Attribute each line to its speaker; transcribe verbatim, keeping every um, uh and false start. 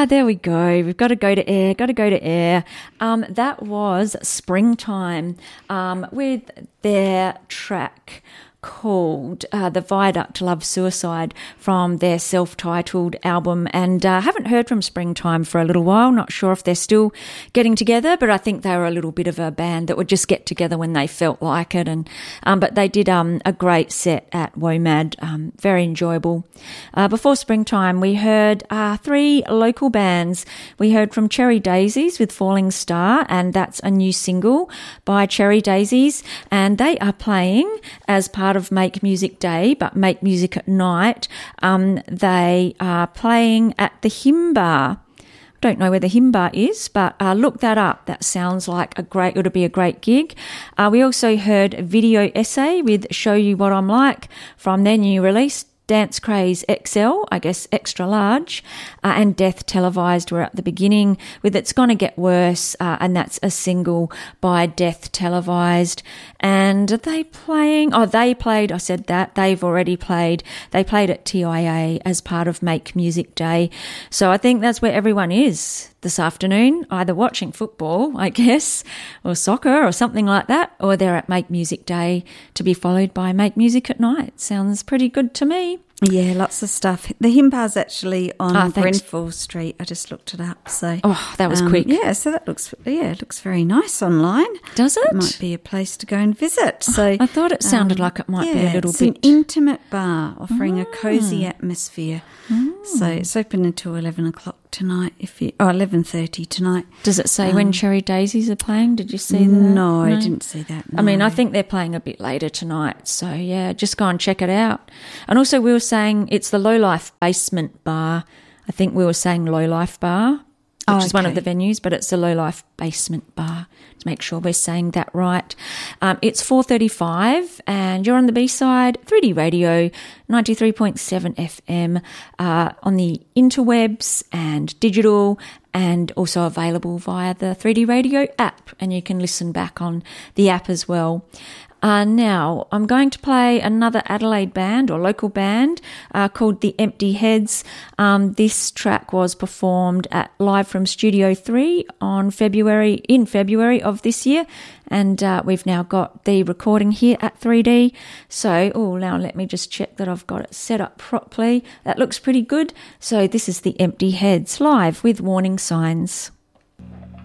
Speaker 1: Ah, there we go. We've got to go to air, got to go to air. Um, that was Springtime um, with their track called uh, The Viaduct Love Suicide from their self-titled album, and I uh, haven't heard from Springtime for a little while. Not sure if they're still getting together, but I think they were a little bit of a band that would just get together when they felt like it. And um, but they did um, a great set at WOMAD, um, very enjoyable. Uh, before Springtime, we heard uh, three local bands. We heard from Cherry Daisies with Falling Star, and that's a new single by Cherry Daisies, and they are playing as part of Make Music Day, but Make Music at Night. Um, they are playing at the Him Bar. Don't know where the Him Bar is, but uh, look that up. That sounds like a great, it'll be a great gig. Uh, we also heard Video Essay with Show You What I'm Like from their new release, Dance Craze X L, I guess extra large, uh, and Death Televised were at the beginning with It's Gonna Get Worse, uh, and that's a single by Death Televised. And are they playing? Oh, they played, I said that, they've already played. They played at T I A as part of Make Music Day. So I think that's where everyone is this afternoon, either watching football, I guess, or soccer or something like that, or they're at Make Music Day to be followed by Make Music at Night. Sounds pretty good to me.
Speaker 2: Yeah, lots of stuff. The Him Bar's actually on
Speaker 1: Ah, thanks.
Speaker 2: Grenfell Street. I just looked it up. So
Speaker 1: Oh, that was
Speaker 2: um,
Speaker 1: quick.
Speaker 2: Yeah, so that looks yeah, it looks very nice online.
Speaker 1: Does it?
Speaker 2: It might be a place to go and visit. So
Speaker 1: I thought it sounded
Speaker 2: um,
Speaker 1: like it might
Speaker 2: yeah,
Speaker 1: be a little
Speaker 2: it's
Speaker 1: bit.
Speaker 2: an intimate bar offering
Speaker 1: Mm.
Speaker 2: a cosy atmosphere. Mm. So it's open until eleven o'clock tonight. If you oh eleven thirty tonight.
Speaker 1: Does it say
Speaker 2: um,
Speaker 1: when Cherry Daisies are playing? Did you see that?
Speaker 2: No, I didn't see that.
Speaker 1: I mean,
Speaker 2: no.
Speaker 1: I think they're playing a bit later tonight. So, yeah, just go and check it out. And also we were saying it's the Low Life Basement Bar. I think we were saying Low Life Bar, which
Speaker 2: Oh,
Speaker 1: is one of
Speaker 2: okay.
Speaker 1: the venues, but it's the Low Life Basement Bar, to make sure we're saying that right. Um, it's four thirty-five and you're on the B-side, three D Radio, ninety-three point seven F M, uh, on the interwebs and digital, and also available via the three D Radio app, and you can listen back on the app as well. Uh, now, I'm going to play another Adelaide band or local band uh, called The Empty Heads. Um, this track was performed at Live from Studio three on February, in February of this year, and uh, we've now got the recording here at three D. So, oh, now let me just check that I've got it set up properly. That looks pretty good. So this is The Empty Heads live with Warning Signs.